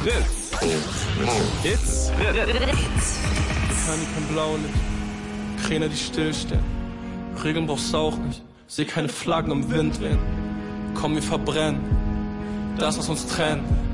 Hits. Kein Blaulicht, Kräne, die stillstehen. Regeln brauchst du auch nicht. Seh keine Flaggen im Wind wehen. Komm, wir verbrennen das, was uns trennt.